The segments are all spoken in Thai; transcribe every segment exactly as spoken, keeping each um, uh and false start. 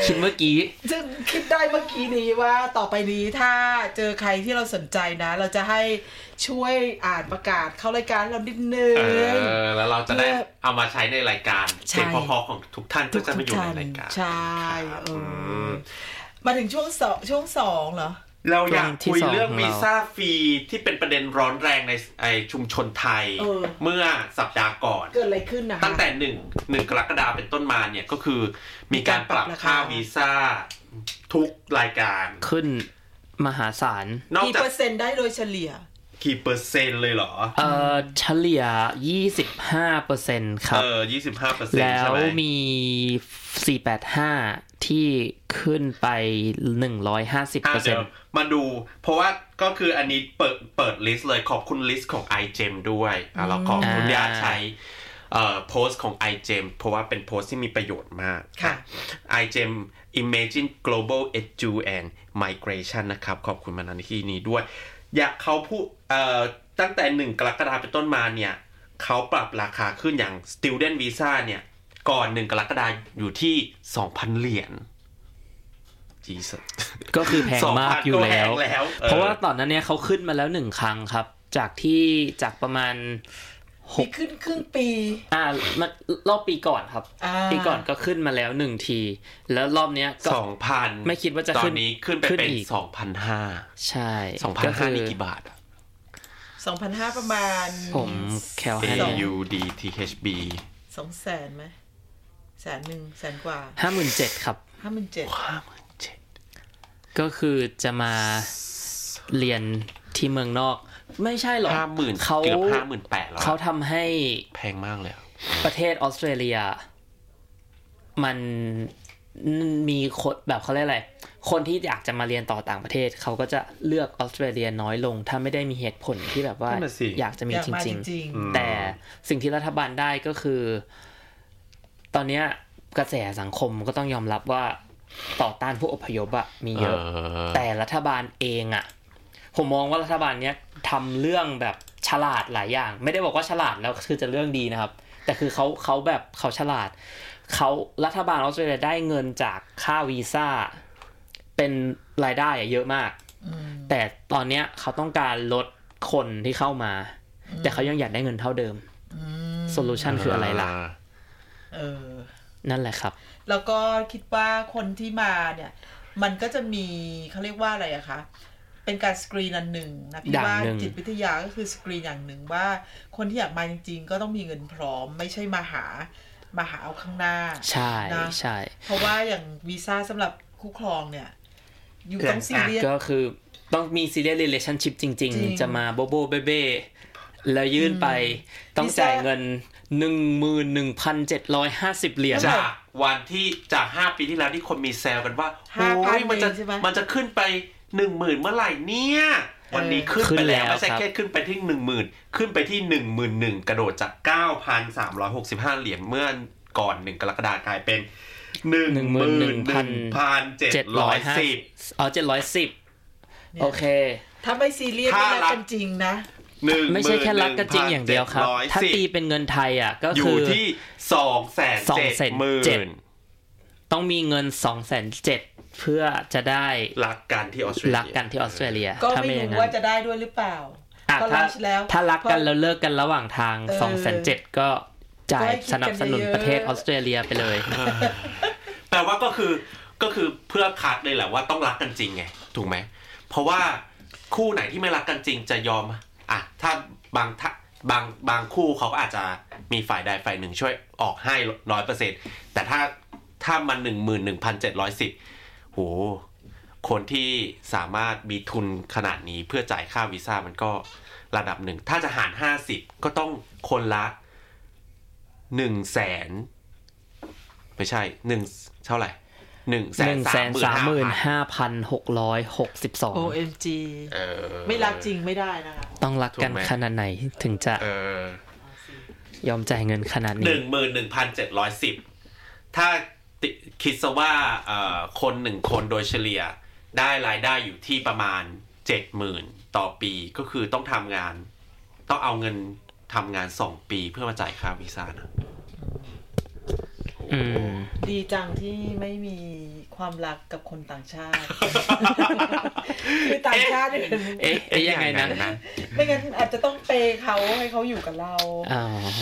คิดเมื่อกี้ซึ่งคิดได้เมื่อกี้นี้ว่าต่อไปนี้ถ้าเจอใครที่เราสนใจนะเราจะให้ช่วยอ่านประกาศเข้ารายการเรานิดนึงเออแล้วเราจะได้เอามาใช้ในรายการเป็นพอๆของทุกท่านก็จะมาอยู่ในรายการใช่เออมาถึงช่วงสองช่วงสองเหรอเราอยากคุยเรื่องวีซ่าฟรีที่เป็นประเด็นร้อนแรงในไอชุมชนไทย เ, เมื่อสัปดาห์ก่อนเกิดอะไรขึ้นนะตั้งแต่หนึ่ง หนึ่งกรกฎาคมเป็นต้นมาเนี่ยก็คือมีการปรับค่าวีซ่าทุกรายการขึ้นมหาศาลกี่เปอร์เซ็นต์ได้โดยเฉลี่ยกี่เปอร์เซ็นต์เลยเหรอเอ่อเฉลี่ย ยี่สิบห้าเปอร์เซ็นต์ ครับเออ ยี่สิบห้าเปอร์เซ็นต์ใช่มั้ยแล้วมีสี่แปดห้าที่ขึ้นไปหนึ่งร้อยห้าสิบเปอร์เซ็นต์อ่ะเดี๋ยวมาดูเพราะว่าก็คืออันนี้เปิดเปิดลิสต์เลยขอบคุณลิสต์ของ ไอ เจม ด้วยอ่ะเราขออนุญาตใช้เอ่อโพสต์ของ ไอ เจม เพราะว่าเป็นโพสต์ที่มีประโยชน์มากค่ะไอ เจม Imagine Global Edu and Migration นะครับขอบคุณมาณที่นี้ด้วยอยากเขาพูดเอ่อตั้งแต่หนึ่งกรกฎาคมเป็นต้นมาเนี่ยเขาปรับราคาขึ้นอย่าง Student Visa เนี่ยก่อนหนึ่งกรกฎาคมอยู่ที่ สองพัน เหรียญJesus ก็คือแพงมากอยู่แล้วเพราะว่าตอนนั้นเนี่ยเขาขึ้นมาแล้วหนึ่งครั้งครับจากที่จากประมาณหกขึ้นครึ่งปีอ่ามารอบปีก่อนครับปีก่อนก็ขึ้นมาแล้วหนึ่งทีแล้วรอบเนี้ยก็สองพันไม่คิดว่าจะขึ้นตอนนี้ขึ้นไปเป็น สองพันห้าร้อยใช่สองพันห้าร้อย นี่กี่บาทอ่ะสองพันห้าร้อย ประมาณผมแคลให้เอ ยู ดี ที เอช บีสองแสนมั้ยแสนนึงแสนกว่าห้าหมื่นเจ็ดพัน ครับห้าหมื่นเจ็ดพันห้าหมื่นเจ็ดพันก็คือจะมาเรียนที่เมืองนอกไม่ใช่หรอกห้าหมื่นเขาเกือบ ห้าหมื่นแปดพัน แล้วเขาทำให้แพงมากเลยประเทศออสเตรเลียมันมีคนแบบเขาเรียกอะไรคนที่อยากจะมาเรียนต่อต่างประเทศเขาก็จะเลือกออสเตรเลียน้อยลงถ้าไม่ได้มีเหตุผลที่แบบว่าอยากจะมีจริงๆแต่สิ่งที่รัฐบาลได้ก็คือตอนนี้กระแสสังคมก็ต้องยอมรับว่าต่อต้านผู้อพยพอะมีเยอะแต่รัฐบาลเองอะผมมองว่ารัฐบาลเนี้ยทำเรื่องแบบฉลาดหลายอย่างไม่ได้บอกว่าฉลาดแล้วคือจะเรื่องดีนะครับแต่คือเขาเขาแบบเขาฉลาดเขารัฐบาลออสเตรเลียได้เงินจากค่าวีซ่าเป็นรายได้เยอะมากแต่ตอนเนี้ยเขาต้องการลดคนที่เข้ามาแต่เขายังอยากได้เงินเท่าเดิมโซลูชันคืออะไรล่ะเออนั่นแหละครับแล้วก็คิดว่าคนที่มาเนี่ยมันก็จะมีเขาเรียกว่าอะไรอะคะเป็นการสกรีนอันหนึ่งนะพี่ว่าจิตวิทยาก็คือสกรีนอย่างหนึ่งว่าคนที่อยากมาจริงๆก็ต้องมีเงินพร้อมไม่ใช่มาหามาหาเอาข้างหน้าใช่ใช่เพราะว่าอย่างวีซ่าสำหรับคู่ครองเนี่ยอยู่ต้องซีเรียสก็คือต้องมีซีเรียส relationship จริงๆจะมาโบโบเบเบ้แล้วยื่นไปต้องจ่ายเงิน หนึ่งหมื่นหนึ่งพันเจ็ดร้อยห้าสิบ เหรียญจากวันที่จากห้าปีที่แล้วที่คนมีแซวกันว่าโอ้ยมันจะมันจะขึ้นไป หนึ่งหมื่น เมื่อไหร่เนี่ยวันนี้ขึ้นไปแล้วไม่ใช่แค่ขึ้นไปที่ หนึ่งหมื่น ขึ้นไปที่ หนึ่งหมื่นหนึ่ง กระโดดจาก เก้าพันสามร้อยหกสิบห้า เหรียญเมื่อก่อนหนึ่งกรกฎาคมกลายเป็น หนึ่งหมื่นหนึ่งพันเจ็ดร้อยสิบอ๋อเจ็ดร้อยสิบโอเคถ้าไม่ซีเรียสไม่รักกันจริงนะไม่ใช่แค่รักกันจริงอย่างเดียวครับถ้าตีเป็นเงินไทยอ่ะก็คืออยู่ที่ สองแสนเจ็ดหมื่นต้องมีเงิน สองแสนเจ็ดหมื่น เพื่อจะได้รักกันที่ออสเตรเลียรักกันที่ออสเตรเลียก็ไม่รู้ว่าจะได้ด้วยหรือเปล่าก็รักแล้วถ้ารักกันแล้วเลิกกันระหว่างทาง สองแสนเจ็ดหมื่น ก็จ่ายสนับสนุนประเทศออสเตรเลียไปเลยแปลว่าก็คือก็คือเพื่อคัดเลยแหละว่าต้องรักกันจริงไงถูกไหมเพราะว่าคู่ไหนที่ไม่รักกันจริงจะยอมอ่ะถ้าบางบางบางคู่เขาก็อาจจะมีฝ่ายใดฝ่ายหนึ่งช่วยออกให้ ร้อยเปอร์เซ็นต์ แต่ถ้าถ้ามัน หนึ่งหมื่นหนึ่งพันเจ็ดร้อยสิบ โหคนที่สามารถมีทุนขนาดนี้เพื่อจ่ายค่าวีซ่ามันก็ระดับหนึ่งถ้าจะหารห้าสิบก็ต้องคนละ หนึ่งแสน ไม่ใช่1เท่าไหร่ หนึ่งแสนสามหมื่นห้าพันหกร้อยหกสิบสองโอ เอ็ม จีเออไม่รักจริงไม่ได้นะคะต้องรักกันขนาดไหนถึงจะเออยอมจ่ายเงินขนาดนี้หนึ่งหมื่นหนึ่งพันเจ็ดร้อยสิบ ถ้าคิดซะว่าเอ่อคนหนึ่งคนโดยเฉลี่ยได้รายได้อยู่ที่ประมาณ เจ็ดหมื่น ต่อปีก็คือต้องทำงานต้องเอาเงินทำงานสองปีเพื่อมาจ่ายค่าวีซ่านะอืมดีจังที่ไม่มีความรักกับคนต่างชาติ คือต่างชาติเนี่ยเอ๊ะเอ๊ะยังไงนะไม่งั้นอาจจะต้องเปย์เขาให้เขาอยู่กับเราอ๋อ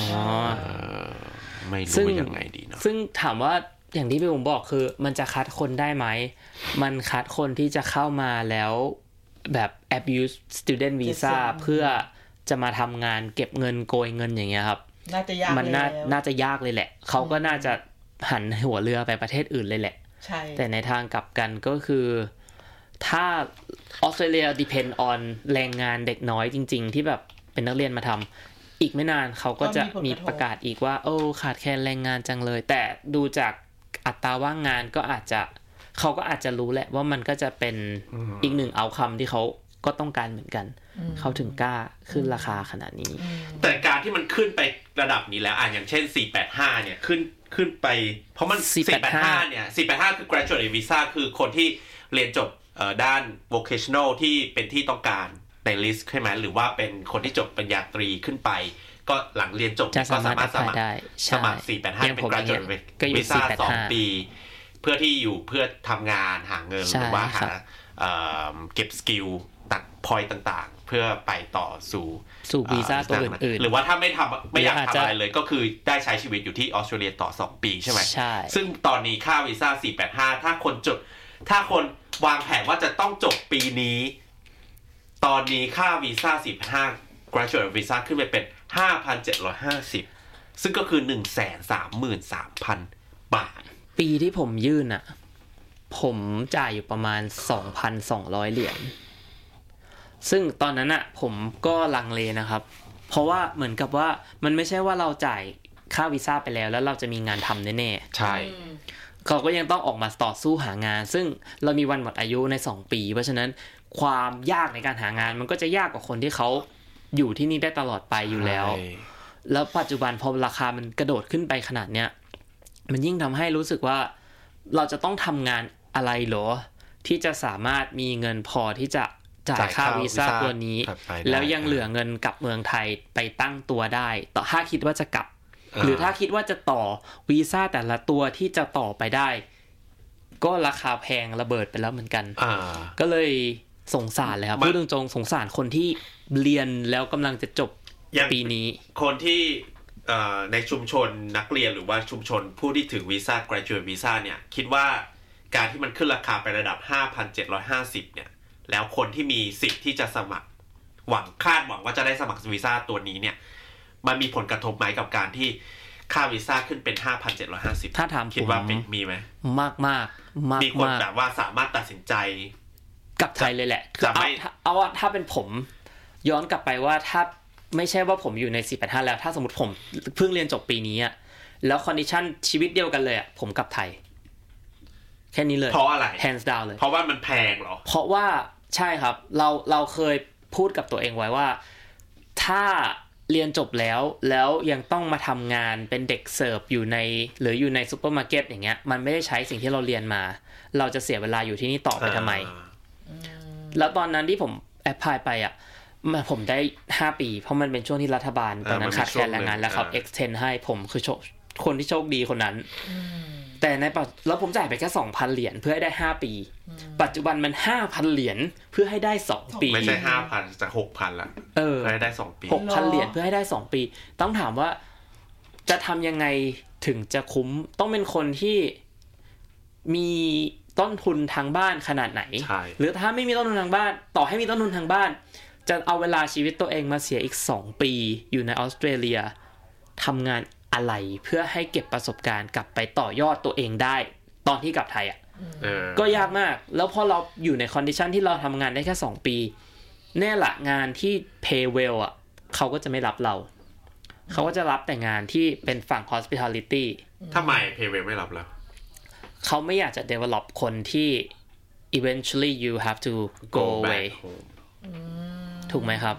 ไม่รู้ยังไงดีเนาะซึ่งถามว่าอย่างที่พี่ผมบอกคือมันจะคัดคนได้ไหมมันคัดคนที่จะเข้ามาแล้วแบบ abuse student visa เพื่อจะมาทำงานเก็บเงินโกยเงินอย่างเงี้ยครับน่าจะยากมันน่าจะยากเลยแหละเขาก็น่าจะหันหัวเรือไปประเทศอื่นเลยแหละใช่แต่ในทางกลับกันก็คือถ้าออสเตรเลีย depend on แรงงานเด็กน้อยจริงๆที่แบบเป็นนักเรียนมาทำอีกไม่นานเขาก็จะมีประกาศอีกว่าโอ้ขาดแคลนแรงงานจังเลยแต่ดูจากอัตราว่างงานก็อาจจะเขาก็อาจจะรู้แหละว่ามันก็จะเป็นอีกหนึ่งเอาท์คัมที่เขาก็ต้องการเหมือนกันเขาถึงกล้าขึ้นราคาขนาดนี้แต่การที่มันขึ้นไประดับนี้แล้วอ่ะอย่างเช่นสี่แปดห้าเนี่ยขึ้นขึ้นไปเพราะมันสี่แปดห้าเนี่ยสี่แปดห้าคือ graduate visa คือคนที่เรียนจบเอ่อด้าน vocational ที่เป็นที่ต้องการใน list ใช่ไหมหรือว่าเป็นคนที่จบปริญญาตรีขึ้นไปก็หลังเรียนจบก็สามารถสมัครสมัครสี่แปดห้าเป็น graduate visa สองปีเพื่อที่อยู่เพื่อทำงานหาเงินหรือว่าหาเอ่อเก็บสกิลตัดพอยต์ต่างๆเพื่อไปต่อสู่สู่วีซ่าตัวอื่นๆหรือว่าถ้าไม่ทำไม่อยากทำอะไรเลยก็คือได้ใช้ชีวิตอยู่ที่ออสเตรเลียต่อสองปีใช่ไหมใช่ซึ่งตอนนี้ค่าวีซ่าสี่แปดห้าถ้าคนจบถ้าคนวางแผนว่าจะต้องจบปีนี้ตอนนี้ค่าวีซ่าสี่แปดห้า graduate visa ขึ้นไปเป็น ห้าพันเจ็ดร้อยห้าสิบ ซึ่งก็คือ หนึ่งแสนสามหมื่นสามพัน บาทปีที่ผมยื่นอ่ะผมจ่ายอยู่ประมาณ สองพันสองร้อย เหรียญซึ่งตอนนั้นอ่ะผมก็ลังเลนะครับเพราะว่าเหมือนกับว่ามันไม่ใช่ว่าเราจ่ายค่าวีซ่าไปแล้วแล้วเราจะมีงานทำแน่ๆใช่เขาก็ยังต้องออกมาต่อสู้หางานซึ่งเรามีวันหมดอายุในสองปีเพราะฉะนั้นความยากในการหางานมันก็จะยากกว่าคนที่เขาอยู่ที่นี่ได้ตลอดไปอยู่แล้วแล้วปัจจุบันพอราคามันกระโดดขึ้นไปขนาดเนี้ยมันยิ่งทำให้รู้สึกว่าเราจะต้องทำงานอะไรหรอที่จะสามารถมีเงินพอที่จะจ่ายค่าวีซ่าตัวนี้แล้วยังเหลือเงินกลับเมืองไทยไปตั้งตัวได้ต่อถ้าคิดว่าจะกลับหรือถ้าคิดว่าจะต่อวีซ่าแต่ละตัวที่จะต่อไปได้ก็ราคาแพงระเบิดไปแล้วเหมือนกันก็เลยสงสารเลยครับพูดตรงๆสงสารคนที่เรียนแล้วกำลังจะจบปีนี้คนที่ในชุมชนนักเรียนหรือว่าชุมชนผู้ที่ถือวีซ่า graduate visa เนี่ยคิดว่าการที่มันขึ้นราคาไประดับ ห้าพันเจ็ดร้อยห้าสิบ เนี่ยแล้วคนที่มีสิทธิ์ที่จะสมัครหวังคาดหวังว่าจะได้สมัครวีซ่าตัวนี้เนี่ยมันมีผลกระทบไหมกับการที่ค่าวีซ่าขึ้นเป็น ห้าพันเจ็ดร้อยห้าสิบถ้าถามคิดว่ามีไหมมากมากมากมีคนแบบว่าสามารถตัดสินใจกับไทยเลยแหละคือเอาเอาว่าถ้าเป็นผมย้อนกลับไปว่าถ้าไม่ใช่ว่าผมอยู่ในสี่แปดห้าแล้วถ้าสมมติผมเพิ่งเรียนจบปีนี้อ่ะแล้วคอนดิชั่นชีวิตเดียวกันเลยอ่ะผมกลับไทยแค่นี้เลยเพราะอะไร hands down เลยเพราะว่ามันแพงเหรอเพราะว่าใช่ครับเราเราเคยพูดกับตัวเองไว้ว่าถ้าเรียนจบแล้วแล้วยังต้องมาทำงานเป็นเด็กเสิร์ฟอยู่ในหรืออยู่ในซุปเปอร์มาร์เก็ตอย่างเงี้ยมันไม่ได้ใช้สิ่งที่เราเรียนมาเราจะเสียเวลาอยู่ที่นี่ต่อไปทำไมแล้วตอนนั้นที่ผมแอพพลายไปอ่ะผมได้ห้าปีเพราะมันเป็นช่วงที่รัฐบาลตอนนั้นขาดแคลนแรงงานแล้วเขา extend ให้ผมคือคนที่โชคดีคนนั้นแต่ในปัจแล้วผมจ่ายไปแค่ สองพัน เหรียญเพื่อให้ได้ห้าปีปัจจุบันมัน ห้าพัน เหรียญเพื่อให้ได้สองปีไม่ใช่ ห้าพัน จะ หกพัน ละเออเพื่อให้ได้สองปีหกพัน เหรียญเพื่อให้ได้สองปีต้องถามว่าจะทำยังไงถึงจะคุ้มต้องเป็นคนที่มีต้นทุนทางบ้านขนาดไหนหรือถ้าไม่มีต้นทุนทางบ้านต่อให้มีต้นทุนทางบ้านจะเอาเวลาชีวิตตัวเองมาเสียอีกสองปีอยู่ในออสเตรเลียทำงานอะไรเพื่อให้เก็บประสบการณ์กลับไปต่อยอดตัวเองได้ตอนที่กลับไทยอ่ะก็ยากมากแล้วพอเราอยู่ในคอนดิชันที่เราทำงานได้แค่สองปีแน่ละงานที่ pay well อ่ะเขาก็จะไม่รับเราเขาก็จะรับแต่งานที่เป็นฝั่ง hospitality ทำไม pay well ไม่รับเราเขาไม่อยากจะ develop คนที่ eventually you have to go away ถูกไหมครับ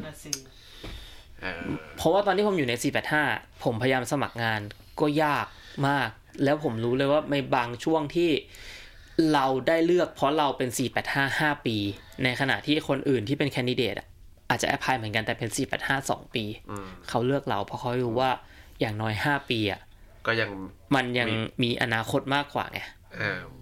เพราะว่าตอนที่ผมอยู่ในสี่แปดห้าผมพยายามสมัครงานก็ยากมากแล้วผมรู้เลยว่าในบางช่วงที่เราได้เลือกเพราะเราเป็นสี่แปดห้า ห้าปีในขณะที่คนอื่นที่เป็นแคนดิเดตอาจจะแอพพลายเหมือนกันแต่เป็นสี่แปดห้า สองปีเขาเลือกเราเพราะเขารู้ว่าอย่างน้อยห้าปีอ่ะก็ยังมันยังมีอนาคตมากกว่าไง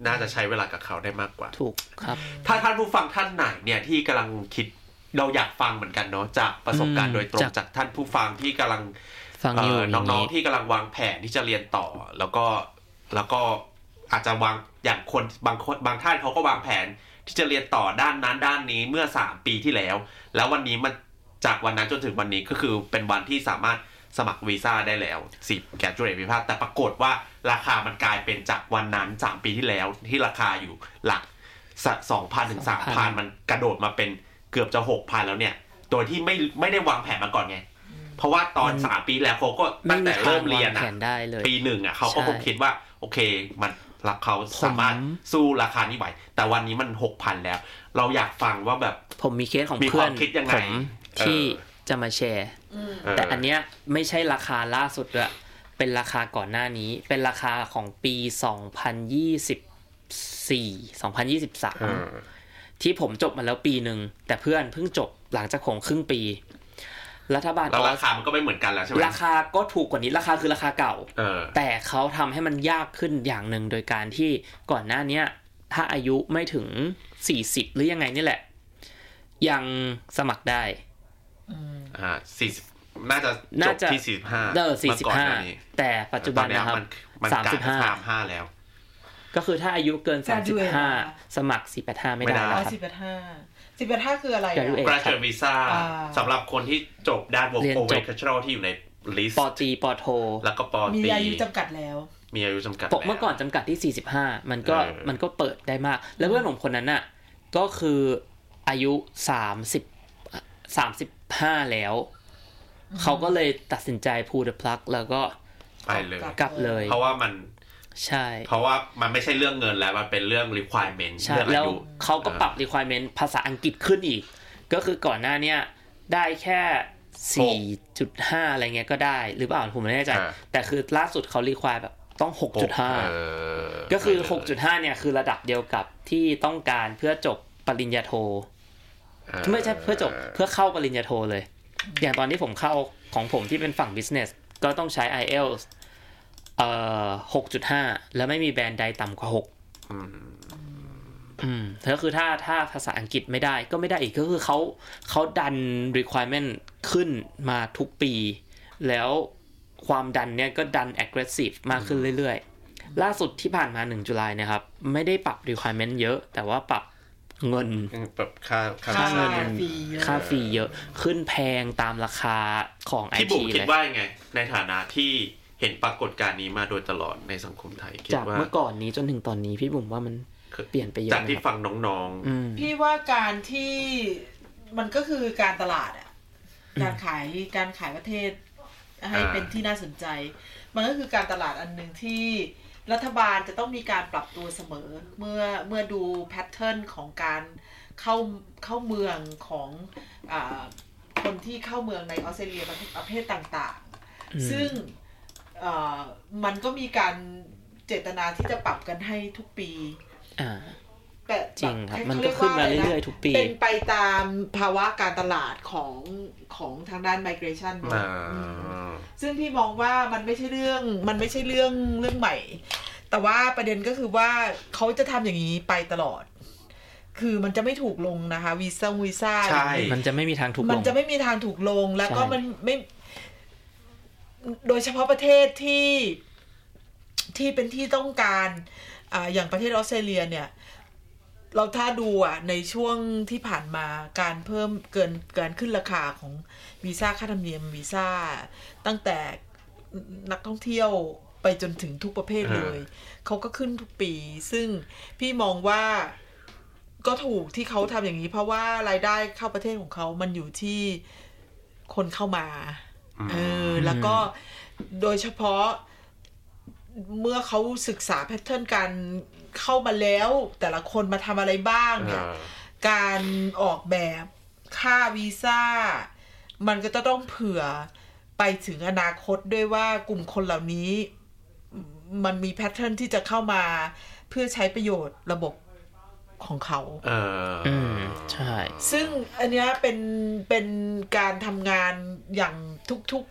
น่าจะใช้เวลากับเขาได้มากกว่าถูกครับถ้าท่านผู้ฟังท่านไหนเนี่ยที่กำลังคิดเราอยากฟังเหมือนกันเนาะจากประสบการณ์โดยตรงจากท่านผู้ฟังที่กำลังฟังอยู่น้องๆที่กำลังวางแผนที่จะเรียนต่อแล้วก็แล้วก็อาจจะวางอย่างคนบางคนบางท่านเขาก็วางแผนที่จะเรียนต่อด้านนั้นด้านนี้เมื่อสามปีที่แล้วแล้ววันนี้มันจากวันนั้นจนถึงวันนี้ก็คือเป็นวันที่สามารถสมัครวีซ่าได้แล้วสิบแกรจูเอทวีซ่าแต่ปรากฏว่าราคามันกลายเป็นจากวันนั้นสามปีที่แล้วที่ราคาอยู่หลัก สองพัน ถึง สามพัน มันกระโดดมาเป็นเกือบจะ หกพัน แล้วเนี่ยโดยที่ไม่ไม่ได้วางแผนมาก่อนไงเพราะว่าตอนสามปีแล้วเขาก็ตั้งแต่เริ่มเรียนอ่ะปีหนึ่งอ่ะเขาก็คงคิดว่าโอเคมันราคาสามารถสู้ราคานี้ไหวแต่วันนี้มัน หกพัน แล้วเราอยากฟังว่าแบบผมมีเคสของเพื่อนผมที่จะมาแชร์แต่อันเนี้ยไม่ใช่ราคาล่าสุดด้วยเป็นราคาก่อนหน้านี้เป็นราคาของปีสองพันยี่สิบสี่ สองพันยี่สิบสามที่ผมจบมาแล้วปีนึงแต่เพื่อนเพิ่งจบหลังจากผมครึ่งปีรัฐบาลราคามันก็ไม่เหมือนกันแล้วใช่ไหมราคาก็ถูกกว่านี้ราคาคือราคาเก่าแต่เขาทำให้มันยากขึ้นอย่างหนึ่งโดยการที่ก่อนหน้านี้ถ้าอายุไม่ถึงสี่สิบหรือยังไงนี่แหละยังสมัครได้อ่าสี่สิบน่าจะจบที่สี่สิบห้าเออสี่สิบห้าแต่ปัจจุบันนะครับสามสิบห้าสามสิบห้าแล้วก็คือถ้าอายุเกินสามสิบห้าสมัครสี่แปดห้าไม่ได้แล้วครับสี่แปดห้า สี่แปดห้าคืออะไรอ่ะ graduate visa สำหรับคนที่จบด้าน vocational ที่อยู่ใน list ปอตรีปอโทแล้วก็ปอตรีมีอายุจำกัดแล้วมีอายุจำกัดเมื่อก่อนจำกัดที่สี่สิบห้ามันก็มันก็เปิดได้มากแล้วเพื่อนผมคนนั้นน่ะก็คืออายุสามสิบ สามสิบห้าแล้วเขาก็เลยตัดสินใจ pull the plug แล้วก็ไปเลยกลับเลยเพราะว่ามันใช่เพราะว่ามันไม่ใช่เรื่องเงินแล้วมันเป็นเรื่อง requirement ใช่แล้วเขาก็ปรับ requirement ภาษาอังกฤษขึ้นอีกก็คือก่อนหน้านี้ได้แค่ สี่จุดห้า อะไรเงี้ยก็ได้หรือเปล่าผมไม่แน่ใจแต่คือล่าสุดเขา require แบบต้อง หกจุดห้า ก็คือ หกจุดห้า เนี่ยคือระดับเดียวกับที่ต้องการเพื่อจบปริญญาโทไม่ใช่เพื่อจบเพื่อเข้าปริญญาโทเลยอย่างตอนที่ผมเข้าของผมที่เป็นฝั่ง business ก็ต้องใช้ ไอ เอล ที เอส เอ่อ หกจุดห้า แล้วไม่มีแบนด์ใดต่ำกว่าหกอืมอืมก็คือถ้าถ้าภาษาอังกฤษไม่ได้ก็ไม่ได้อีกก็คือเขาเขาดัน requirement ขึ้นมาทุกปีแล้วความดันเนี่ยก็ดัน aggressive มากขึ้นเรื่อยๆล่าสุดที่ผ่านมาหนึ่งตุลาเนี่ยครับไม่ได้ปรับ requirement เยอะแต่ว่าปรับเงินแบบค่าค่าเงินค่าฟรีเยอะขึ้นแพงตามราคาของ ไอ ทีที่ผมคิดว่าไงในฐานะที่เห็นปรากฏการณ์นี้มาโดยตลอดในสังคมไทยคิดว่าจากเมื่อก่อนนี้จนถึงตอนนี้พี่บุ๋มว่ามันเปลี่ยนไปเยอะจากที่ฟังน้องๆพี่ว่าการที่มันก็คือการตลาดอ่ะการขายการขายประเทศให้เป็นที่น่าสนใจมันก็คือการตลาดอันนึงที่รัฐบาลจะต้องมีการปรับตัวเสมอเมื่อเมื่อดูแพทเทิร์นของการเข้าเข้าเมืองของอ่าคนที่เข้าเมืองในออสเตรเลียประเภทต่างๆซึ่งมันก็มีการเจตนาที่จะปรับกันให้ทุกปีแต่จริงครับมันก็ขึ้นมาเรื่อยๆทุกปีเป็นไปตามภาวะการตลาดของของทางด้าน migration ด้วยซึ่งพี่มองว่ามันไม่ใช่เรื่องมันไม่ใช่เรื่องเรื่องใหม่แต่ว่าประเด็นก็คือว่าเขาจะทำอย่างนี้ไปตลอดคือมันจะไม่ถูกลงนะคะวีซ่าวีซ่าใช่มันจะไม่มีทางถูกลงมันจะไม่มีทางถูกลงแล้วก็มันไม่โดยเฉพาะประเทศที่ที่เป็นที่ต้องการอ่าอย่างประเทศออสเตรเลียเนี่ยเราถ้าดูอ่ะในช่วงที่ผ่านมาการเพิ่มเกินการขึ้นราคาของวีซ่าค่าธรรมเนียมวีซ่าตั้งแต่นักท่องเที่ยวไปจนถึงทุกประเภทเลยเขาก็ขึ้นทุกปีซึ่งพี่มองว่าก็ถูกที่เขาทำอย่างนี้เพราะว่ารายได้เข้าประเทศของเขามันอยู่ที่คนเข้ามาเออแล้วก็โดยเฉพาะเมื่อเขาศึกษาแพทเทิร์นการเข้ามาแล้วแต่ละคนมาทำอะไรบ้างเนี่ยการออกแบบค่าวีซ่ามันก็จะต้องเผื่อไปถึงอนาคตด้วยว่ากลุ่มคนเหล่านี้มันมีแพทเทิร์นที่จะเข้ามาเพื่อใช้ประโยชน์ระบบของเขาเอออืมใช่ซึ่งอันเนี้ยเป็นเป็นการทำงานอย่างทุก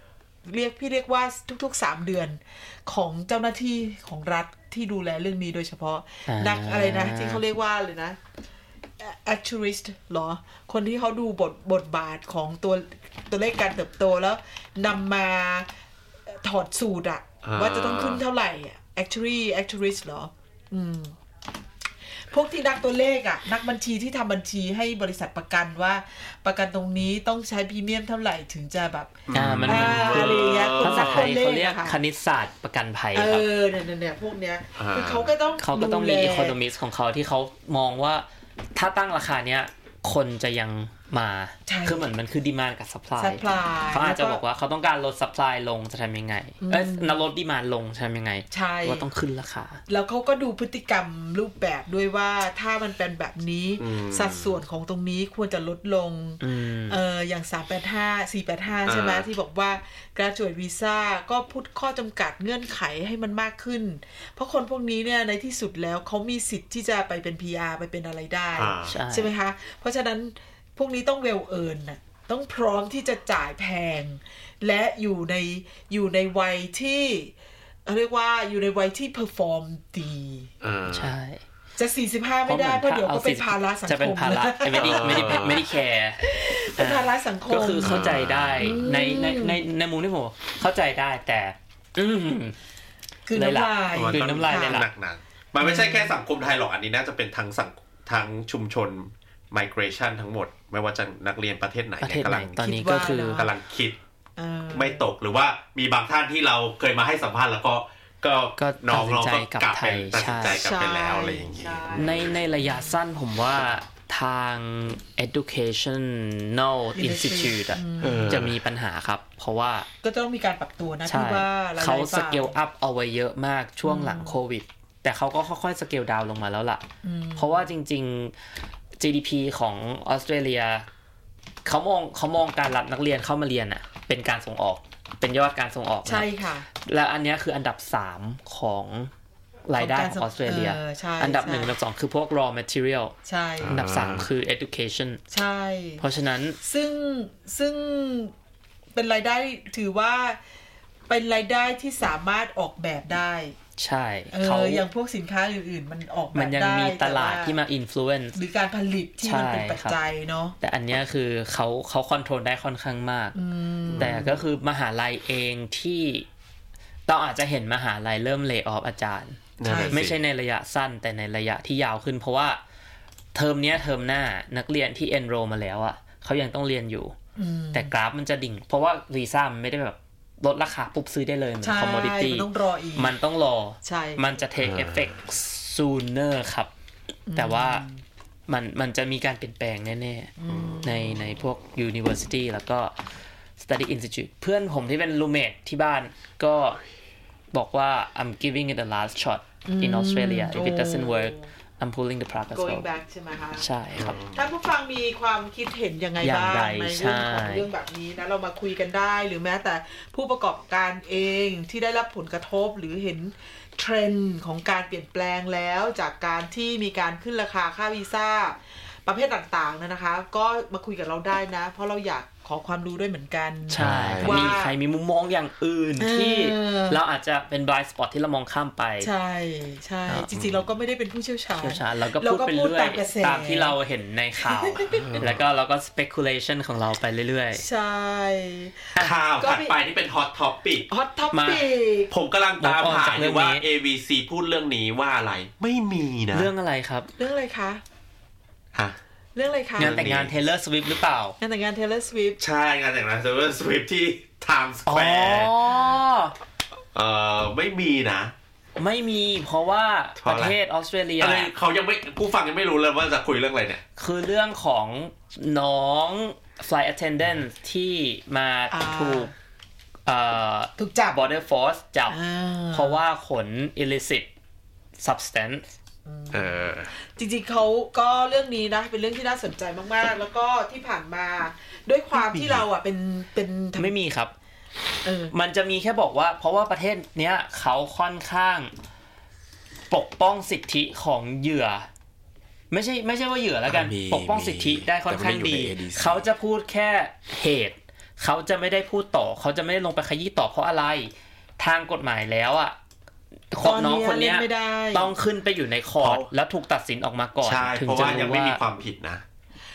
เรียกพี่เรียกว่าทุกๆสามเดือนของเจ้าหน้าที่ของรัฐที่ดูแลเรื่องนี้โดยเฉพาะนักอะไรนะที่เขาเรียกว่าเลยนะ actuarist หรอคนที่เขาดูบทบทบาทของตัวตัวเลขการเติบโตแล้วนำมาถอดสูตรอะว่าจะต้องขึ้นเท่าไหร่ actuary actuarist หรออืมพวกที่นักตัวเลขอ่ะนักบัญชีที่ทำบัญชีให้บริษัทประกันว่าประกันตรงนี้ต้องใช้พรีเมียมเท่าไหร่ถึงจะแบบอ่ามันอะไรอย่างเงี้ยภาษาไทยเขาเรียกคณิตศาสตร์ประกันภัยครับเออเนี่ยๆพวกเนี้ยคือเขาก็ต้องเขาก็ต้องมี economist ของเขาที่เขามองว่าถ้าตั้งราคาเนี้ยคนจะยังมาคือเหมือนมันคือ demand กับ supply เขาอาจจะบอกว่าเขาต้องการลด supply ลงจะทำยังไงเอ้ยลด demand ลงจะทำยังไงว่าต้องขึ้นราคาแล้วเขาก็ดูพฤติกรรมรูปแบบด้วยว่าถ้ามันเป็นแบบนี้สัดส่วนของตรงนี้ควรจะลดลงเอออย่างสามแปดห้า สี่แปดห้าใช่ไหมที่บอกว่า graduate visa ก็พูดข้อจำกัดเงื่อนไขให้มันมากขึ้นเพราะคนพวกนี้เนี่ยในที่สุดแล้วเขามีสิทธิ์ที่จะไปเป็น พี อาร์ ไปเป็นอะไรได้ใช่ไหมคะเพราะฉะนั้นพวกนี้ต้อง well earn น่ะต้องพร้อมที่จะจ่ายแพงและอยู่ในอยู่ในวัยที่เรียกว่าอยู่ในวัยที่ perform ดีใช่จะสี่สิบห้าไม่ได้เพราะเดี๋ยวก็เป็นภาระสังคมจะเป็นภาระไม่ได้ไม่ได้ไม่ได้แคร์เป็นภาระสังคมก็คือเข้าใจได้ในในในในมุมที่ผมเข้าใจได้แต่อืมคือน้ำลายคือน้ำลายเลยล่ะหนักๆมันไม่ใช่แค่สังคมไทยหรอกอันนี้น่าจะเป็นทั้งสังทั้งชุมชนmigration ทั้งหมดไม่ว่าจะนักเรียนประเทศไหนกำลังตอนนี้ก็คือกำลังคิดไม่ตกหรือว่ามีบางท่านที่เราเคยมาให้สัมภาษณ์แล้วก็ก็น้องเราก็กลับไปตัดสินใจกลับไปแล้วอะไรอย่างงี้ในในระยะสั้นผมว่าทาง educational institute อ่ะจะมีปัญหาครับเพราะว่าก็ต้องมีการปรับตัวนะที่ว่าเขาสเกลอัพเอาไว้เยอะมากช่วงหลังโควิดแต่เขาก็ค่อยๆสเกลดาวน์ลงมาแล้วล่ะเพราะว่าจริงๆจี ดี พี ของออสเตรเลียเขามองเขามองการรับนักเรียนเข้ามาเรียนอ่ะเป็นการส่งออกเป็นยอดการส่งออกใช่ค่ะและอันนี้คืออันดับสามของรายได้ของออสเตรเลียอันดับหนึ่งอันดับสองคือพวก raw material ใช่อันดับสามคือ education ใช่เพราะฉะนั้นซึ่งซึ่งเป็นรายได้ถือว่าเป็นรายได้ที่สามารถออกแบบได้ใช่เขาอย่างพวกสินค้าอื่นๆมันออกแบบได้มันยังมีตลาดที่มา influence หรือการผลิตที่มันเป็นปัจจัยเนาะแต่อันนี้คือเขาเขาคอนโทรลได้ค่อนข้างมากแต่ก็คือมหาลัยเองที่เราอาจจะเห็นมหาลัยเริ่มเลย์ออฟอาจารย์ไม่ใช่ในระยะสั้นแต่ในระยะที่ยาวขึ้นเพราะว่าเทอมนี้เทอมหน้านักเรียนที่ enroll มาแล้วอ่ะเขายังต้องเรียนอยู่แต่กราฟมันจะดิ่งเพราะว่าวีซ่ามันไม่ได้แบบลดราคาปุ๊บซื้อได้เลยเหมือน commodity มันต้องรออีกมันต้องรอมันจะ take effect sooner ครับแต่ว่ามันมันจะมีการเปลี่ยนแปลงแน่ๆในในพวก university แล้วก็ study institute เพื่อนผมที่เป็น roommate ที่บ้านก็บอกว่า I'm giving it the last shot in Australia if it doesn't work I'm pulling the plug as well going back ใช่ไหมคะใช่ครับท่านผู้ฟังมีความคิดเห็นยังไงบ้างในเรื่องของเรื่องแบบนี้นะเรามาคุยกันได้หรือแม้แต่ผู้ประกอบการเองที่ได้รับผลกระทบหรือเห็นเทรนด์ของการเปลี่ยนแปลงแล้วจากการที่มีการขึ้นราคาค่าวีซ่าประเภทต่างๆนะคะก็มาคุยกับเราได้นะเพราะเราอยากขอความรู้ด้วยเหมือนกันใช่มีใครมีมุมมองอย่างอื่นที่เราอาจจะเป็น blind spot ที่เรามองข้ามไปใช่ใช่จริงๆเราก็ไม่ได้เป็นผู้เชี่ยวชาญเราก็พูดไปเรื่อยตามที่เราเห็นในข่าวแล้วก็เราก็ speculation ของเราไปเรื่อยๆใช่ข่าวถัดไปที่เป็น hot topic hot topic ผมกำลังตามหาอยู่ว่า เอ วี ซี พูดเรื่องนี้ว่าอะไรไม่มีนะเรื่องอะไรครับเรื่องอะไรคะฮะเรื่องอะไรคะงานแต่งงาน Taylor Swift หรือเปล่างานแต่งงาน Taylor Swift ใช่งานแต่งงาน Taylor Swift ที่ Times Square อ๋อเอ่อไม่มีนะไม่มีเพราะว่าประเทศออสเตรเลียเขายังไม่ผู้ฟังยังไม่รู้เลยว่าจะคุยเรื่องอะไรเนี่ยคือเรื่องของน้อง flight attendant ที่มาถูกเอ่อถูกจับ border force จับเพราะว่าขน illicit substance เออจริงๆเขาก็เรื่องนี้นะเป็นเรื่องที่น่าสนใจมากๆแล้วก็ที่ผ่านมาด้วยความที่เราอ่ะเป็นเป็นไม่มีครับเออมันจะมีแค่บอกว่าเพราะว่าประเทศเนี้ยเขาค่อนข้างปกป้องสิทธิของเหยื่อไม่ใช่ไม่ใช่ว่าเหยื่อแล้วกันปกป้องสิทธิได้ค่อนข้างดีเขาจะพูดแค่เหตุเขาจะไม่ได้พูดต่อเขาจะไม่ได้ลงไปขยี้ต่อเพราะอะไรทางกฎหมายแล้วอ่ะคนน้องคนเนี้ยต้องขึ้นไปอยู่ในคอร์ตแล้วถูกตัดสินออกมาก่อนถึงจะรู้ว่ายังไม่มีความผิดนะ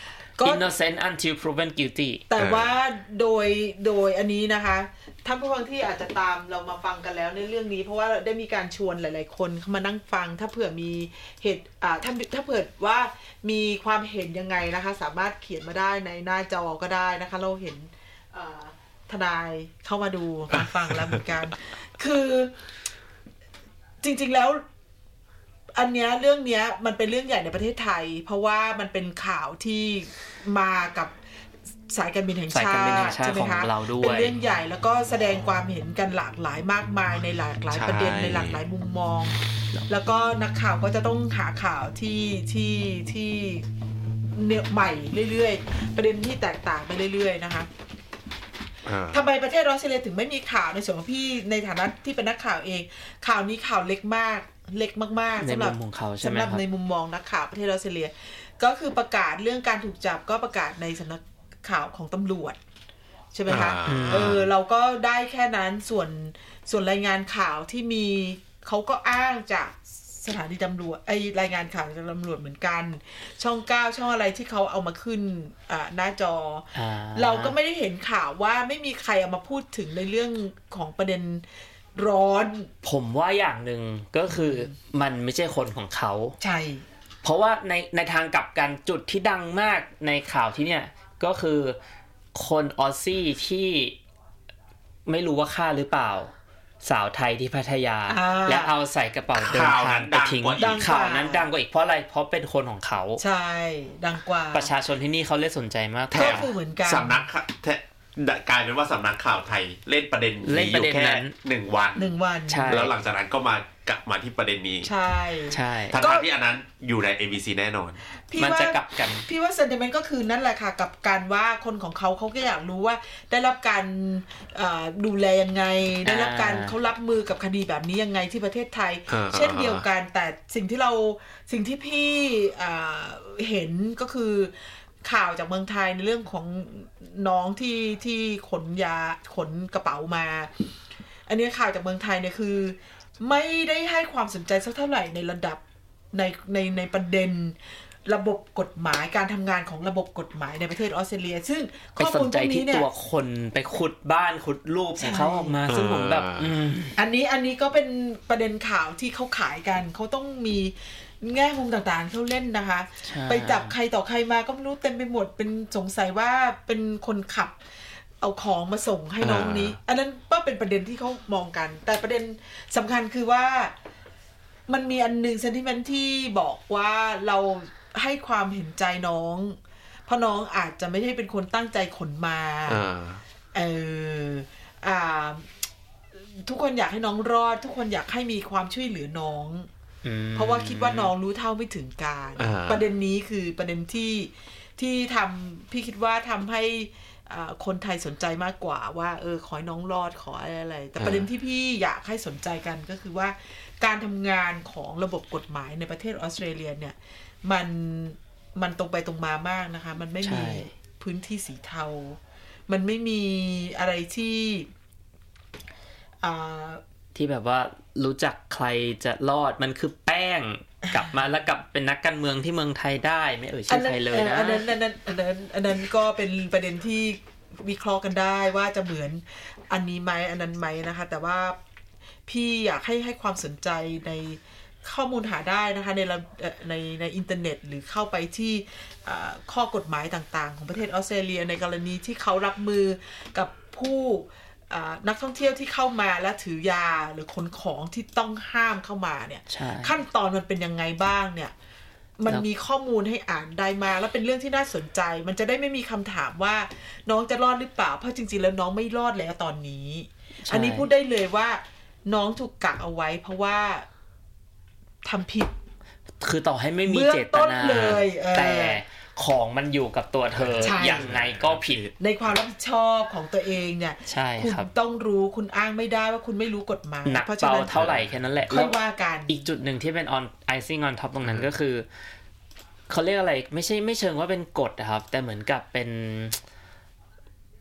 innocent until proven guilty แต่ว่าโดยโดยอันนี้นะคะท่านผู้ฟังที่อาจจะตามเรามาฟังกันแล้วในเรื่องนี้เพราะว่าได้มีการชวนหลายๆคนเข้ามานั่งฟังถ้าเผื่อมีเหตุอ่าถ้าถ้าเผื่อว่ามีความเห็นยังไงนะคะสามารถเขียนมาได้ในหน้าจอก็ได้นะคะเราเห็นอ่าทนายเข้ามาดูมาฟังแล้วเหมือนกันคือจริงๆแล้วอันเนี้ยเรื่องเนี้ยมันเป็นเรื่องใหญ่ในประเทศไทยเพราะว่ามันเป็นข่าวที่มากับสายการบินแห่งชาติใช่ไหมคะเป็นเรื่องใหญ่แล้วก็แสดงความเห็นกันหลากหลายมากมายในหลากหลายประเด็นในหลากหลายมุมมองแล้วก็นักข่าวก็จะต้องหาข่าวที่ที่ที่เนี่ยใหม่เรื่อยๆประเด็นที่แตกต่างไปเรื่อยๆนะคะทำไมประเทศออสเตรเลียถึงไม่มีข่าวในส่วนของพี่ในฐานะที่เป็นนักข่าวเองข่าวนี้ข่าวเล็กมากเล็กมากๆสำหรับสำหรับในมุมมองนักข่าวประเทศออสเตรเลียก็คือประกาศเรื่องการถูกจับก็ประกาศในสำนักข่าวของตำรวจใช่ไหมคะเออเราก็ได้แค่นั้นส่วนส่วนรายงานข่าวที่มีเขาก็อ้างจากสถานีตำรวจไอรายงานข่าวจากตำรวจเหมือนกันช่องเก้าช่องอะไรที่เขาเอามาขึ้นอ่าหน้าจอเราก็ไม่ได้เห็นข่าวว่าไม่มีใครเอามาพูดถึงในเรื่องของประเด็นร้อนผมว่าอย่างหนึ่งก็คือมันไม่ใช่คนของเขาใช่เพราะว่าในในทางกลับกันจุดที่ดังมากในข่าวที่เนี่ยก็คือคนออสซี่ที่ไม่รู้ว่าฆ่าหรือเปล่าสาวไทยที่พัทยาแล้วเอาใส่กระเป๋าเดินทางไปทิ้งข่าวนั้นดังกว่าอีกเพราะอะไรเพราะเป็นคนของเขาใช่ดังกว่าประชาชนที่นี่เขาเลยสนใจมากก็คือเหมือนกันสำนักกลายเป็นว่าสำนักข่าวไทยเล่นประเด็นนี้อยู่แค่หนึ่งวันหนึ่งวันแล้วหลังจากนั้นก็มากลับมาที่ประเด็นนี้ใช่ใช่ทั้งที่อันนั้นอยู่ใน เอ บี ซี แน่นอนมันจะกลับกันพี่ว่าเซนติเมนต์ก็คือนั่นแหละค่ะกับการว่าคนของเขาเขาก็อยากรู้ว่าได้รับการดูแลยังไงได้รับการเขารับมือกับคดีแบบนี้ยังไงที่ประเทศไทยเช่นเดียวกันแต่สิ่งที่เราสิ่งที่พี่เห็นก็คือข่าวจากเมืองไทยในเรื่องของน้องที่ที่ขนยาขนกระเป๋ามาอันนี้ข่าวจากเมืองไทยเนี่ยคือไม่ได้ให้ความสนใจสักเท่าไหร่ในระดับในในในประเด็นระบบกฎหมายการทำงานของระบบกฎหมายในประเทศออสเตรเลียซึ่งข้อมูลพวกนี้เนี่ยตัวคนไปขุดบ้านขุดรูปของเขาออกมาซึ่งผมแบบอันนี้อันนี้ก็เป็นประเด็นข่าวที่เขาขายกันเขาต้องมีแง่มุมต่างๆเขาเล่นนะคะไปจับใครต่อใครมาก็ไม่รู้เต็มไปหมดเป็นสงสัยว่าเป็นคนขับเอาของมาส่งให้น้องนี้อันนั้นก็เป็นประเด็นที่เขามองกันแต่ประเด็นสำคัญคือว่ามันมีอันนึงเซนติเมนต์ที่บอกว่าเราให้ความเห็นใจน้องเพราะน้องอาจจะไม่ได้เป็นคนตั้งใจขนมาเอออ่าทุกคนอยากให้น้องรอดทุกคนอยากให้มีความช่วยเหลือน้องเพราะว่าคิดว่าน้องรู้เท่าไม่ถึงการประเด็นนี้คือประเด็นที่ที่ทำพี่คิดว่าทำให้คนไทยสนใจมากกว่าว่าเออขอให้น้องรอดขออะไรอะไรแต่ประเด็นที่พี่อยากให้สนใจกันก็คือว่าการทำงานของระบบกฎหมายในประเทศออสเตรเลียเนี่ยมันมันตรงไปตรงมามากนะคะมันไม่มีพื้นที่สีเทามันไม่มีอะไรที่อ่าที่แบบว่ารู้จักใครจะรอดมันคือแป้งกลับมาแล้วกลับเป็นนักการเมืองที่เมืองไทยได้ไม่เอ่ยชื่อใครเลยนะอันนั้นอันนั้นอันนั้นอันนั้นก็เป็นประเด็นที่วิเคราะห์กันได้ว่าจะเหมือนอันนี้ไหมอันนั้นไหมนะคะแต่ว่าพี่อยากให้ให้ความสนใจในข้อมูลหาได้นะคะในในในอินเทอร์เน็ตหรือเข้าไปที่ข้อกฎหมายต่างๆของประเทศออสเตรเลียในกรณีที่เขารับมือกับผู้นักท่องเที่ยวที่เข้ามาและถือยาหรือขนของที่ต้องห้ามเข้ามาเนี่ยขั้นตอนมันเป็นยังไงบ้างเนี่ยมันมีข้อมูลให้อ่านได้มาแล้วเป็นเรื่องที่น่าสนใจมันจะได้ไม่มีคำถามว่าน้องจะรอดหรือเปล่าเพราะจริงๆแล้วน้องไม่รอดแล้วตอนนี้อันนี้พูดได้เลยว่าน้องถูกกักเอาไว้เพราะว่าทำผิดคือต่อให้ไม่มีเจตนาแต่ของมันอยู่กับตัวเธออย่างไงก็ผิดในความรับผิดชอบของตัวเองเนี่ยคุณต้องรู้คุณอ้างไม่ได้ว่าคุณไม่รู้กฎหมายเพราะฉะนั้นเท่าไหร่แค่นั้นแหละค่อยว่ากันอีกจุดหนึ่งที่เป็น on icing on top ตรงนั้นก็คือเขาเรียกอะไรไม่ใช่ไม่เชิงว่าเป็นกฎครับแต่เหมือนกับเป็น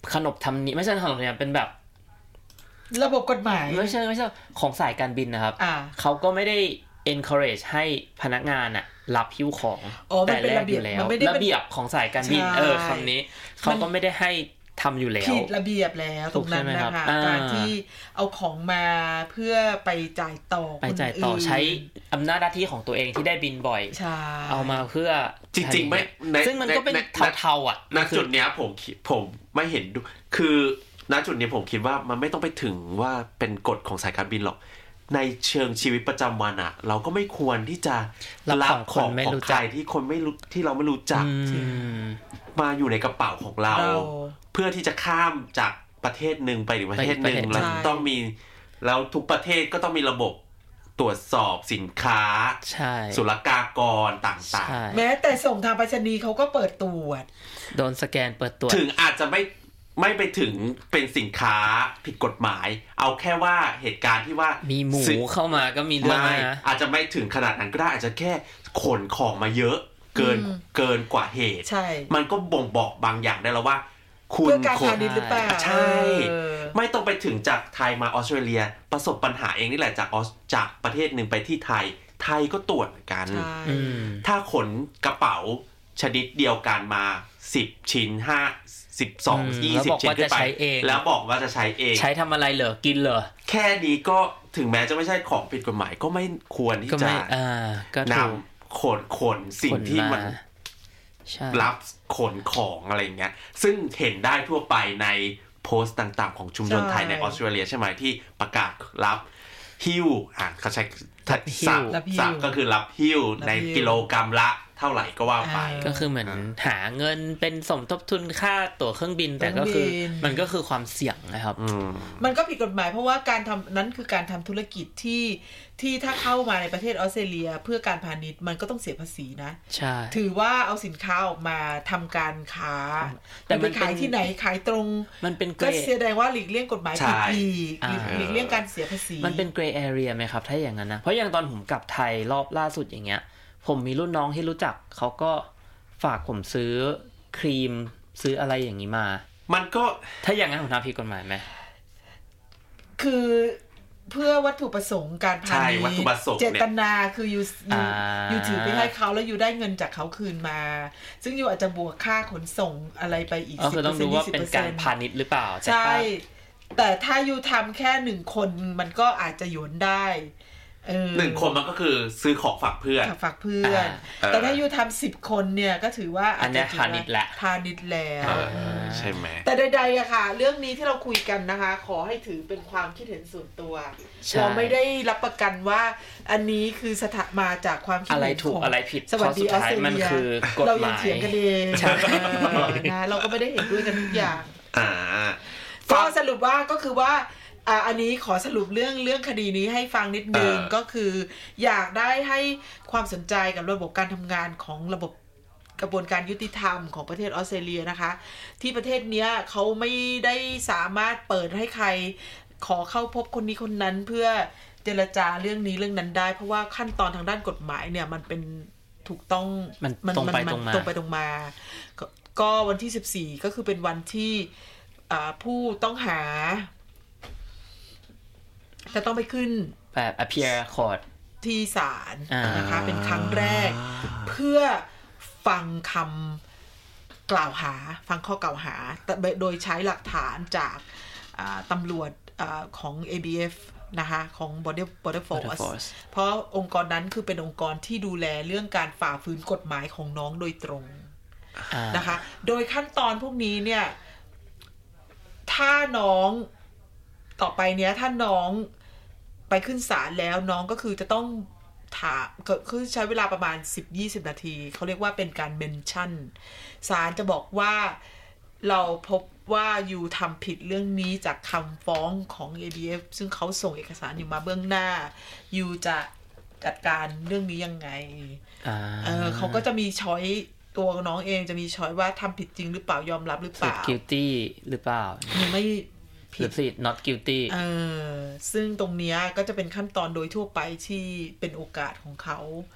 ขนบธรรมเนียมไม่ใช่ขนบธรรมเนียมเป็นแบบระบบกฎหมายไม่ใช่ไม่ใช่ของสายการบินนะครับเขาก็ไม่ได้ encourage ให้พนักงานอะรับหิ้วของแต่แรกอยู่แล้วระเบียบของสายการบินเออคำนี้เขาก็ไม่ได้ให้ทำอยู่แล้วผิดระเบียบแล้วตรงนั้นนะคะการที่เอาของมาเพื่อไปจ่ายต่อไปจ่ายต่อใช้อำนาจหน้าที่ของตัวเองที่ได้บินบ่อยเอามาเพื่อจริงๆไม่ซึ่งมันก็เป็นเทาๆอ่ะณจุดเนี้ยผมผมไม่เห็นคือณจุดนี้ผมคิดว่ามันไม่ต้องไปถึงว่าเป็นกฎของสายการบินหรอกในเชิงชีวิตประจำวันอ่ะเราก็ไม่ควรที่จะรับของของใครที่คนไม่รู้ที่เราไม่รู้จักมาอยู่ในกระเป๋าของเราเพื่อที่จะข้ามจากประเทศหนึ่งไปอีกประเทศหนึ่งแล้วต้องมีแล้วทุกประเทศก็ต้องมีระบบตรวจสอบสินค้าศุลกากรต่างๆแม้แต่ส่งทางไปรษณีย์เขาก็เปิดตรวจโดนสแกนเปิดตรวจถึงอาจจะไม่ไม่ไปถึงเป็นสินค้าผิดกฎหมายเอาแค่ว่าเหตุการณ์ที่ว่ามีหมูเข้ามาก็มีเรื่องนะอาจจะไม่ถึงขนาดนั้นก็ได้อาจจะแค่ขนของมาเยอะเกินเกินกว่าเหตุมันก็บ่งบอกบางอย่างได้แล้วว่าคุณเพื่อการพาณิชย์หรือเปล่าใช่ไม่ต้องไปถึงจากไทยมาออสเตรเลียประสบปัญหาเองนี่แหละจากออสจากประเทศหนึ่งไปที่ไทยไทยก็ตรวจเหมือนกันถ้าขนกระเป๋าชนิดเดียวกันมาสิบชิ้นห้า สิบสอง ยี่สิบชิ้นขึ้นไปแล้วบอกว่าจะใช้เองใช้ทำอะไรเหรอกินเหรอแค่นี้ก็ถึงแม้จะไม่ใช่ของผิดกฎหมายก็ไม่ควรที่จะนำขนขนสิ่งที่มันรับขนของอะไรเงี้ยซึ่งเห็นได้ทั่วไปในโพสต์ต่างๆของชุมชนไทยในออสเตรเลียใช่ไหมที่ประกาศรับหิ้วอ่ะเขาใช้สับสับก็คือรับหิ้วในกิโลกรัมละเท่าไหร่ก็ว่าไปก็คือเหมือนหาเงินเป็นสมทบทุนค่าตั๋วเครื่องบินแต่ก็คือมันก็คือความเสี่ยงนะครับมันก็ผิดกฎหมายเพราะว่าการทำนั้นคือการทำธุรกิจที่ที่ถ้าเข้ามาในประเทศออสเตรเลียเพื่อการพาณิชย์มันก็ต้องเสียภาษีนะใช่ถือว่าเอาสินค้าออกมาทำการค้าแต่ไปขายที่ไหนขายตรงมันเป็นก็แสดงว่าหลีกเลี่ยงกฎหมายผิดอีกหลีกเลี่ยงการเสียภาษีมันเป็น gray area ไหมครับถ้าอย่างนั้นนะเพราะอย่างตอนผมกลับไทยรอบล่าสุดอย่างเงี้ยผมมีรุ่นน้องที่รู้จักเขาก็ฝากผมซื้อครีมซื้ออะไรอย่างนี้มามันก็ถ้าอย่างนั้นผมทำผิดกฎหมายไหมคือเพื่อวัตถุประสงค์การพาณิชย์เจตนาคืออยู่อยู่ถือไปให้เขาแล้วอยู่ได้เงินจากเขาคืนมาซึ่งอยู่อาจจะบวกค่าขนส่งอะไรไปอีกสิบเปอร์เซ็นต์ ยี่สิบเปอร์เซ็นต์ต้องดูว่าเป็นการพาณิชย์หรือเปล่าใช่แต่ถ้าอยู่ทำแค่หนึ่งคนมันก็อาจจะหยวนได้หนึ่งคนมันก็คือซื้อของฝากเพื่อนฝากเพื่อนแต่ถ้าอยู่ทำสิบคนเนี่ยก็ถือว่าอันนี้พาณิชย์แหละพาณิชย์แล้วใช่ไหมแต่ใดๆอะค่ะเรื่องนี้ที่เราคุยกันนะคะขอให้ถือเป็นความคิดเห็นส่วนตัวเราไม่ได้รับประกันว่าอันนี้คือสถามาจากความคิดเห็นของอะไรถูกอะไรผิดสวัสดีออสเตรเลียเรายังเถียงกันเองนะเราก็ไม่ได้เห็นด้วยกันทุกอย่างก็สรุปว่าก็คือว่าอ่าอันนี้ขอสรุปเรื่องเรื่องคดีนี้ให้ฟังนิดนึงก็คืออยากได้ให้ความสนใจกับระบบการทำงานของระบบกระบวนการยุติธรรมของประเทศออสเตรเลียนะคะที่ประเทศเนี้ยเขาไม่ได้สามารถเปิดให้ใครขอเข้าพบคนนี้คนนั้นเพื่อเจรจาเรื่องนี้เรื่องนั้นได้เพราะว่าขั้นตอนทางด้านกฎหมายเนี่ยมันเป็นถูกต้องมันตรงไปตรงมาตรงไปตรงมาก็วันที่สิบสี่ก็คือเป็นวันที่ผู้ต้องหาจะต้องไปขึ้นแบบ appear court ที่ศาลนะคะเป็นครั้งแรกเพื่อฟังคำกล่าวหาฟังข้อกล่าวหาโดยใช้หลักฐานจากตำรวจของ เอ บี เอฟ นะคะของ Border Border Force เพราะองค์กรนั้นคือเป็นองค์กรที่ดูแลเรื่องการฝ่าฝืนกฎหมายของน้องโดยตรงนะคะโดยขั้นตอนพวกนี้เนี่ยถ้าน้องต่อไปเนี้ยถ้าน้องไปขึ้นศาลแล้วน้องก็คือจะต้องถามคือใช้เวลาประมาณ สิบถึงยี่สิบ นาทีเขาเรียกว่าเป็นการเมนชั่นศาลจะบอกว่าเราพบว่าอยู่ทำผิดเรื่องนี้จากคำฟ้องของ เอ บี เอฟ ซึ่งเขาส่งเอกสารอยู่มาเบื้องหน้าอยู่จะจัดการเรื่องนี้ยังไงเออเขาก็จะมีช้อยตัวน้องเองจะมีช้อยว่าทำผิดจริงหรือเปล่ายอมรับหรือเปล่า guilty หรือเปล่าไม่ผิด not guilty เออซึ่งตรงเนี้ยก็จะเป็นขั้นตอนโดยทั่วไปที่เป็นโอกาสของเขา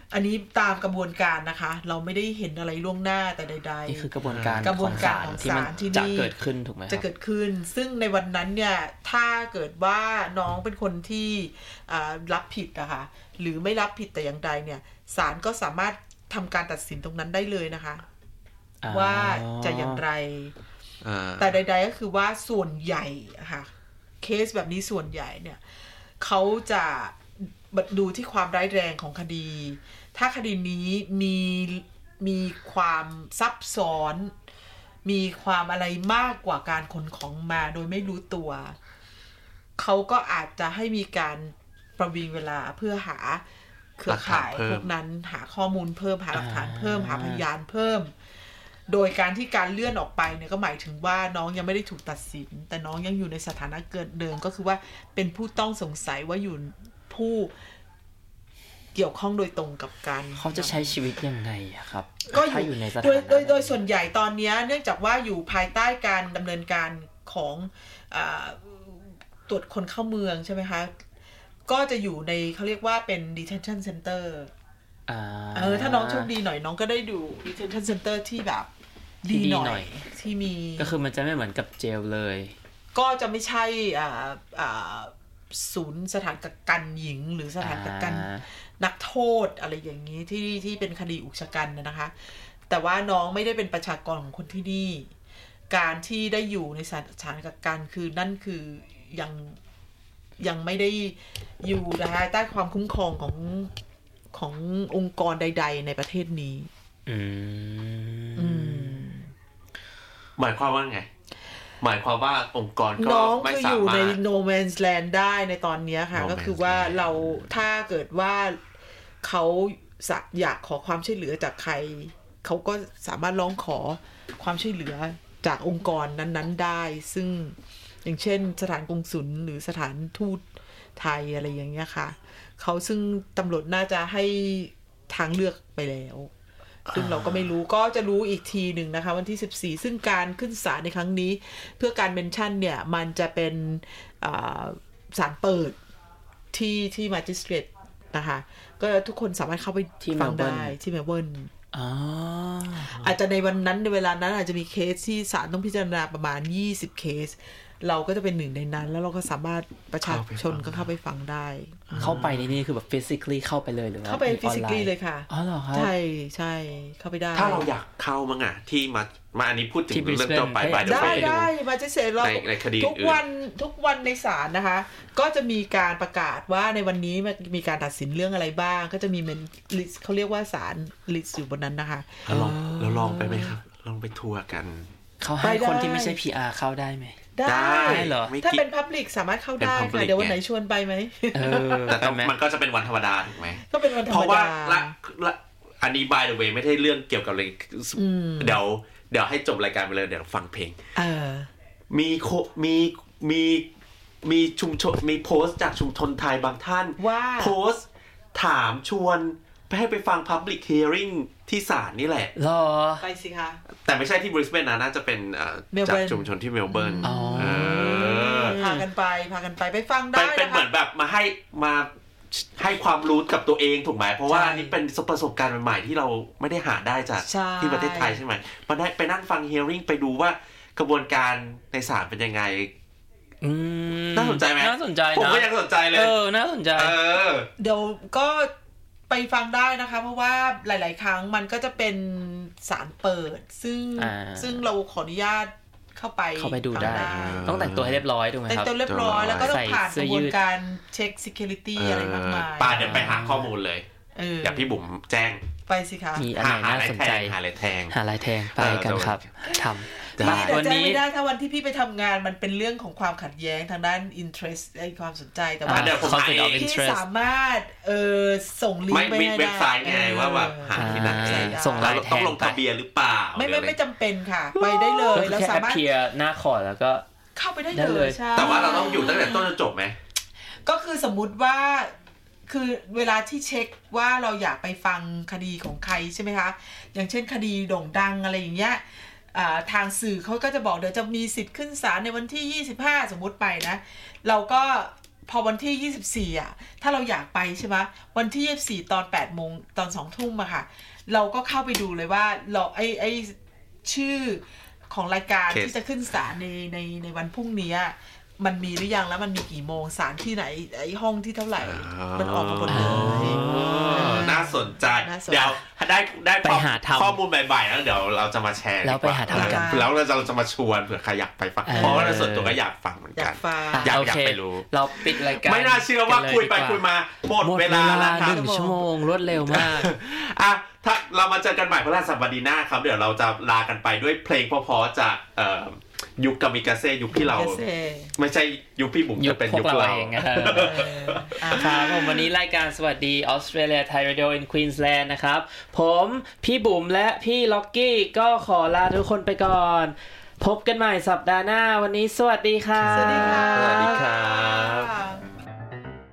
อันนี้ตามกระบวนการนะคะเราไม่ได้เห็นอะไรล่วงหน้าแต่ใดๆนี่คือกระบวนการกระบวนการของศาลที่จะเกิดขึ้นถูกไหมจะเกิดขึ้นซึ่งในวันนั้นเนี่ยถ้าเกิดว่าน้องเป็นคนที่รับผิดนะคะหรือไม่รับผิดแต่อย่างใดเนี่ยศาลก็สามารถทำการตัดสินตรงนั้นได้เลยนะคะว่าจะอย่างไรแต่ใดๆก็คือว่าส่วนใหญ่ค่ะเคสแบบนี้ส่วนใหญ่เนี่ยเขาจะดูที่ความร้ายแรงของคดีถ้าคดีนี้มีมีความซับซ้อนมีความอะไรมากกว่าการขนของมาโดยไม่รู้ตัวเขาก็อาจจะให้มีการประวิงเวลาเพื่อหาเครือข่ายพวกนั้นหาข้อมูลเพิ่มหาหลักฐานเพิ่มหาพยานเพิ่มโดยการที่การเลื่อนออกไปเนี่ยก็หมายถึงว่าน้องยังไม่ได้ถูกตัดสินแต่น้องยังอยู่ในสถานะเกิดเดิมก็คือว่าเป็นผู้ต้องสงสัยว่าอยู่ผู้เกี่ยวข้องโดยตรงกับการเขาจะใช้ชีวิตยังไงครับก็อยู่ในสถานะโดยโดยโดยส่วนใหญ่ตอนนี้เนื่องจากว่าอยู่ภายใต้การดำเนินการของอ่าตรวจคนเข้าเมืองใช่ไหมคะก็จะอยู่ในเขาเรียกว่าเป็น detention center เออถ้าน้องโชคดีหน่อยน้องก็ได้ดู detention center ที่แบบดีหน่อยที่มีก็คือมันจะไม่เหมือนกับเจลเลยก็จะไม่ใช่อ่าอ่าศูนย์สถานกักกันหญิงหรือสถานกักกันนักโทษอะไรอย่างนี้ที่ที่เป็นคดีอุกชะกันนะคะแต่ว่าน้องไม่ได้เป็นประชากรของคนที่นี่การที่ได้อยู่ในสถานกักกันคือนั่นคือยังยังไม่ได้อยู่ภายใต้ความคุ้มครองของขององค์กรใดๆในประเทศนี้อืมหมายความว่าไงหมายความว่าองค์กรก็ไม่สามารถน้องคืออยู่ใน no man's land ได้ในตอนนี้ค่ะ no ก็คือว่าเราถ้าเกิดว่าเขาอยากขอความช่วยเหลือจากใครเขาก็สามารถร้องขอความช่วยเหลือจากองค์กรนั้นๆได้ซึ่งอย่างเช่นสถานกงสุลหรือสถานทูตไทยอะไรอย่างเงี้ยค่ะเขาซึ่งตำรวจน่าจะให้ทางเลือกไปแล้วซึ่งเราก็ไม่รู้ก็จะรู้อีกทีหนึ่งนะคะวันที่สิบสี่ซึ่งการขึ้นศาลในครั้งนี้เพื่อการเมนชั่นเนี่ยมันจะเป็นศาลเปิดที่ที่มาจิสเตรตนะคะก็ทุกคนสามารถเข้าไปฟังได้ที่เมลเบิร์นอาจจะในวันนั้นในเวลานั้นอาจจะมีเคสที่ศาลต้องพิจารณาประมาณยี่สิบเคสเราก็จะเป็นหนึ่งในนั้นแล้วเราก็สามารถประชาชนก็เข้าไปฟังได้เข้าไปในนี่คือแบบ physically เข้าไปเลยหรือว่าเข้าไป physically เลยค่ะอ๋อเหรอครับใช่ใช่เข้าไปได้ถ้าเราอยากเข้ามั้งอ่ะที่มามาอันนี้พูดถึงเรื่องจบไปไปได้ได้มาจะเสร็จเราทุกวันทุกวันในศาลนะคะก็จะมีการประกาศว่าในวันนี้มีการตัดสินเรื่องอะไรบ้างก็จะมีเป็นลิสต์เขาเรียกว่าศาลลิสต์อยู่บนนั้นนะคะเราลองเราลองไปไหมครับลองไปทัวร์กันเขาให้คนที่ไม่ใช่ พี อาร์ เข้าได้ไหมได้เหรอถ้าเป็น public สามารถเข้าได้ค่ะเดี๋ยววันไหนชวนไปไหมเออแต่มันก็จะเป็นวันธรรมดาถูกไหมก็เป็นวันธรรมดาเพราะว่าละอันนี้ by the way ไม่ได้เรื่องเกี่ยวกับเลยเดี๋ยวเดี๋ยวให้จบรายการไปเลยเดี๋ยวฟังเพลงเออมีมีมีมีชุมชนมีโพสต์จากชุมชนไทยบางท่านโพสต์ถามชวนไปให้ไปฟัง public hearing ที่ศาลนี่แหละหรอไปสิคะแต่ไม่ใช่ที่บริสเบนนะน่าจะเป็นจากชุมชนที่เมลเบิร์นพากันไปพากันไปไปฟังได้นะคะเป็นเหมือนแบบมาให้มาให้ความรู้กับตัวเองถูกไหมเพราะว่านี่เป็นประสบการณ์ใหม่ๆที่เราไม่ได้หาได้จากที่ประเทศไทยใช่ไหมมาได้ไปนั่งฟัง hearing ไปดูว่ากระบวนการในศาลเป็นยังไงน่าสนใจไหมน่าสนใจนะผมก็ยังสนใจเลยเออน่าสนใจเดี๋ยวก็ไปฟังได้นะคะเพราะว่าหลายๆครั้งมันก็จะเป็นศาลเปิดซึ่งซึ่งเราขออนุญาตเข้าไปเข้าไปดูได้ต้องแต่งตัวให้เรียบร้อยถูกไหมครับแต่งตัวเรียบร้อยแล้วก็ต้องผ่านกระบวนการเช็ค security อะไรมากมายป้าเดี๋ยวไปหาข้อมูลเลยอยากพี่บุ๋มแจ้งไปสิคะมีอะไรน่าสนใจหาอะไรแทงหาอะไรแทงไปกันครับทำวันนี้ไม่ได้ถ้าวันที่พี่ไปทำงานมันเป็นเรื่องของความขัดแย้งทางด้าน interest ไอ้ความสนใจแต่ว่าพี่สามารถเออส่งลิงก์ไปให้ได้เว็บไซต์ไงว่าแบบหาที่นั่นส่งรายแทงต้องลงทะเบียนหรือเปล่าไม่ไม่ไม่จำเป็นค่ะไปได้เลยแล้วสามารถเพียร์หน้าคอร์ดแล้วก็เข้าไปได้เลยแต่ว่าเราต้องอยู่ตั้งแต่ต้นจนจบไหมก็คือสมมุติว่าคือเวลาที่เช็คว่าเราอยากไปฟังคดีของใครใช่ไหมคะอย่างเช่นคดีโด่งดังอะไรอย่างเงี้ยทางสื่อเขาก็จะบอกเดี๋ยวจะมีสิทธิ์ขึ้นศาลในวันที่ยี่สิบห้าสมมุติไปนะเราก็พอวันที่ยี่สิบสี่อ่ะถ้าเราอยากไปใช่ไหมวันที่ยี่สิบสี่ตอนแปดโมงตอนสองทุ่มอะค่ะเราก็เข้าไปดูเลยว่าเราไอ้ไอ้ชื่อของรายการที่จะขึ้นศาลในในในวันพรุ่งนี้มันมีหรือยังแล้วมันมีกี่โมงศาลที่ไหนไอ้ห้องที่เท่าไหร่มันออกมาหมดเลยน่าสนใจเดี๋ยวได้ได้ข้อมูลใหม่ๆแล้วเดี๋ยวเราจะมาแชร์แล้วไปหาทำกันแล้วเราจะเราจะมาชวนเผื่อใครอยากไปฟังเพราะว่าในส่วนตัวก็อยากฟังเหมือนกันอยากอยากไปรู้เราปิดรายการไม่น่าเชื่อว่าคุยไปคุยมาหมดเวลาแล้วครับหนึ่งชั่วโมงรวดเร็วมากอ่ะถ้าเรามาเจอกันใหม่พฤหัสบดีหน้าครับเดี๋ยวเราจะลากันไปด้วยเพลงเพราะๆจากเอ่อยุคกามิกาเซ่ยุคที่เราไม่ใช่ยุคพี่บุ๋มจะเป็นยุคเราเองครับผมวันนี้รายการสวัสดีออสเตรเลียไทยเรดิโออินควีนส์แลนด์นะครับผมพี่บุ๋มและพี่ล็อกกี้ก็ขอลาทุกคนไปก่อนพบกันใหม่สัปดาห์หน้าวันนี้สวัสดีครับสวัสดีครับสวัสดีครับ